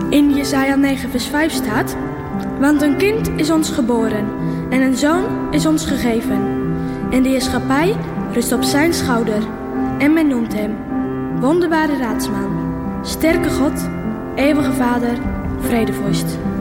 In Jesaja 9 vers 5 staat: want een kind is ons geboren en een zoon is ons gegeven. En de heerschappij rust op zijn schouder. En men noemt hem Wonderbare Raadsman, Sterke God, Eeuwige Vader, Vredevorst.